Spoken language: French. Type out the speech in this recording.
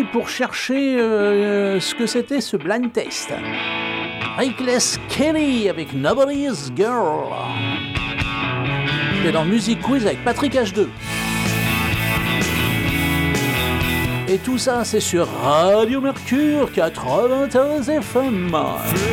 fouillé pour chercher ce que c'était ce blind test. Reckless Kelly avec Nobody's Girl. C'est dans Music Quiz avec Patrick H2. Et tout ça, c'est sur Radio Mercure 93 FM.